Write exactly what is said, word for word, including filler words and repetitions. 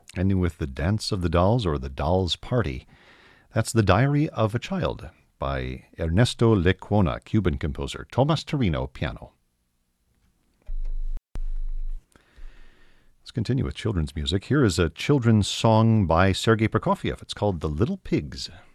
ending with The Dance of the Dolls or The Dolls' Party. That's The Diary of a Child by Ernesto Lecuona, Cuban composer. Tomas Torino, piano. Let's continue with children's music. Here is a children's song by Sergei Prokofiev. It's called The Little Pigs.